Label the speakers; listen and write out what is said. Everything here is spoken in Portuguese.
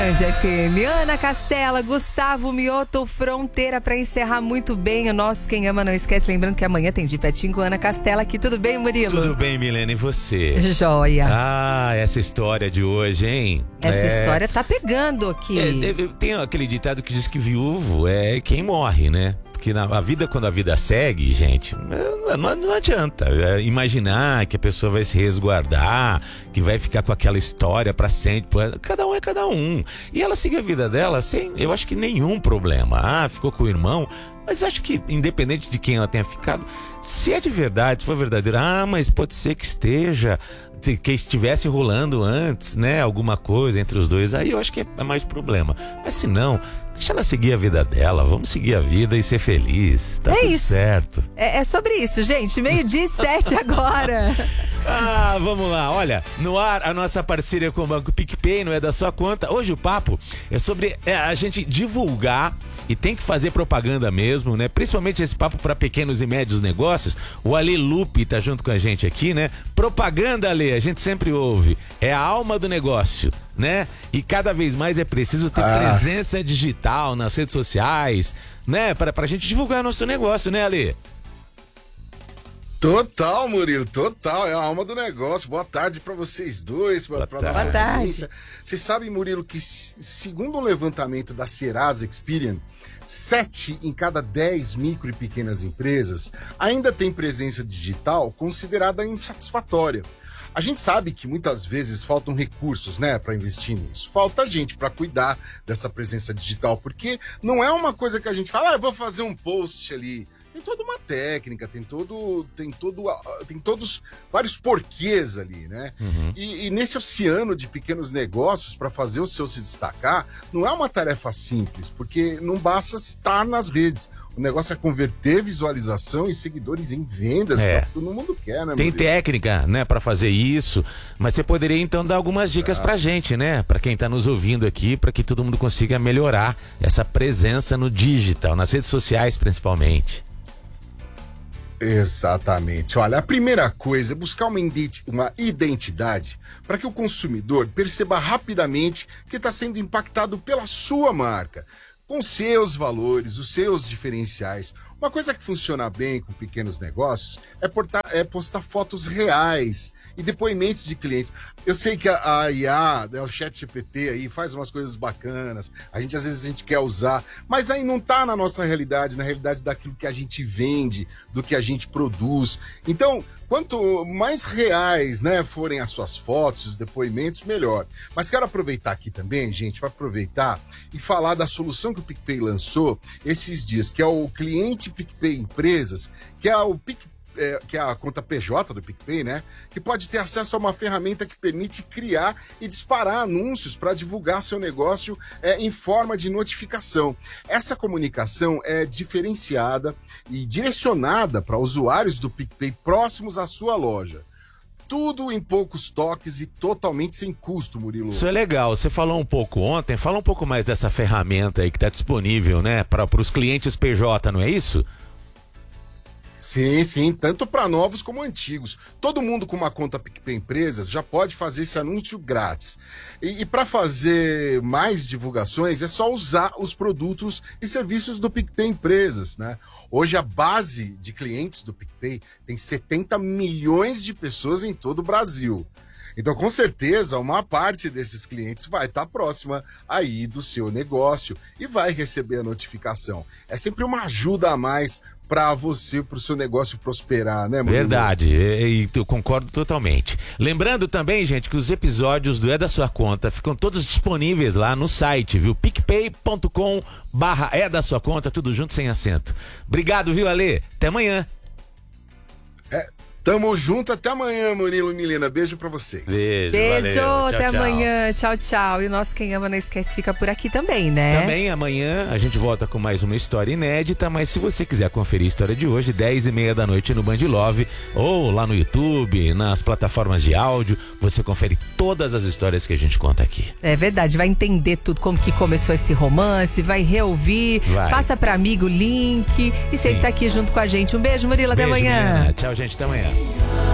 Speaker 1: Band FM, Ana Castela, Gustavo Mioto, Fronteira, pra encerrar muito bem o nosso Quem Ama Não Esquece. Lembrando que amanhã tem de pertinho com Ana Castela aqui. Tudo bem, Murilo?
Speaker 2: Tudo bem, Milena, e você?
Speaker 1: Joia.
Speaker 2: Ah, essa história de hoje, hein?
Speaker 1: Essa história tá pegando aqui.
Speaker 2: Tem aquele ditado que diz que viúvo é quem morre, né? Porque a vida, quando a vida segue, gente, não adianta imaginar que a pessoa vai se resguardar, que vai ficar com aquela história pra sempre. Cada um é cada um. E ela segue a vida dela sem, eu acho que nenhum problema. Ah, ficou com o irmão. Mas eu acho que, independente de quem ela tenha ficado, se é de verdade, se for verdadeiro, mas pode ser que estivesse rolando antes, né, alguma coisa entre os dois, aí eu acho que é mais problema. Mas se não, deixa ela seguir a vida dela, vamos seguir a vida e ser feliz, tá tudo
Speaker 1: isso.
Speaker 2: certo.
Speaker 1: É sobre isso, gente, 12:07 agora.
Speaker 2: Vamos lá, olha, no ar a nossa parceria com o Banco PicPay, não é da sua conta. Hoje o papo é sobre a gente divulgar, e tem que fazer propaganda mesmo, né? Principalmente esse papo para pequenos e médios negócios. O Ale Lupe tá junto com a gente aqui, né? Propaganda, Ale, a gente sempre ouve. É a alma do negócio, né? E cada vez mais é preciso ter presença digital nas redes sociais, né? Pra gente divulgar nosso negócio, né, Ale?
Speaker 3: Total, Murilo, total, é a alma do negócio. Boa tarde pra vocês dois, pra nossa audiência. Vocês sabem, Murilo, que segundo um levantamento da Serasa Experian, 7 em cada 10 micro e pequenas empresas ainda tem presença digital considerada insatisfatória. A gente sabe que muitas vezes faltam recursos, né, para investir nisso. Falta gente para cuidar dessa presença digital, porque não é uma coisa que a gente fala, eu vou fazer um post ali. Tem toda uma técnica, tem todos vários porquês ali, né? Uhum. E nesse oceano de pequenos negócios, para fazer o seu se destacar, não é uma tarefa simples, porque não basta estar nas redes. O negócio é converter visualização e seguidores em vendas, que todo mundo quer, né?
Speaker 2: Tem técnica, né, para fazer isso, mas você poderia então dar algumas dicas pra gente, né? Para quem tá nos ouvindo aqui, para que todo mundo consiga melhorar essa presença no digital, nas redes sociais principalmente.
Speaker 3: Exatamente. Olha, a primeira coisa é buscar uma identidade para que o consumidor perceba rapidamente que está sendo impactado pela sua marca, com seus valores, os seus diferenciais. Uma coisa que funciona bem com pequenos negócios é postar fotos reais e depoimentos de clientes. Eu sei que a IA, o ChatGPT aí faz umas coisas bacanas, às vezes a gente quer usar, mas aí não tá na nossa realidade, na realidade daquilo que a gente vende, do que a gente produz. Então, quanto mais reais, né, forem as suas fotos, os depoimentos, melhor. Mas quero aproveitar aqui também, gente, para aproveitar e falar da solução que o PicPay lançou esses dias, que é o cliente PicPay Empresas, que é a conta PJ do PicPay, né? Que pode ter acesso a uma ferramenta que permite criar e disparar anúncios para divulgar seu negócio em forma de notificação. Essa comunicação é diferenciada e direcionada para usuários do PicPay próximos à sua loja. Tudo em poucos toques e totalmente sem custo, Murilo.
Speaker 2: Isso é legal. Você falou um pouco ontem, fala um pouco mais dessa ferramenta aí que está disponível, né? Para os clientes PJ, não é isso?
Speaker 3: Sim, tanto para novos como antigos. Todo mundo com uma conta PicPay Empresas já pode fazer esse anúncio grátis. E para fazer mais divulgações é só usar os produtos e serviços do PicPay Empresas, né? Hoje a base de clientes do PicPay tem 70 milhões de pessoas em todo o Brasil. Então, com certeza, uma parte desses clientes vai estar próxima aí do seu negócio e vai receber a notificação. É sempre uma ajuda a mais para você, para o seu negócio prosperar, né, Murilo?
Speaker 2: Verdade, e eu concordo totalmente. Lembrando também, gente, que os episódios do É da Sua Conta ficam todos disponíveis lá no site, viu? picpay.com/É da Sua Conta, tudo junto sem acento. Obrigado, viu, Ale? Até amanhã.
Speaker 3: Tamo junto, até amanhã, Murilo e Milena. Beijo pra vocês.
Speaker 1: Beijo, valeu, até amanhã. Tchau. E o nosso Quem Ama Não Esquece fica por aqui também, né?
Speaker 2: Também amanhã a gente volta com mais uma história inédita, mas se você quiser conferir a história de hoje, 10:30 da noite no Band Love, ou lá no YouTube, nas plataformas de áudio, você confere todas as histórias que a gente conta aqui.
Speaker 1: É verdade, vai entender tudo, como que começou esse romance, vai reouvir, passa pra amigo o link e sempre tá aqui junto com a gente. Um beijo, Murilo, até amanhã.
Speaker 2: Milena. Tchau, gente, até amanhã.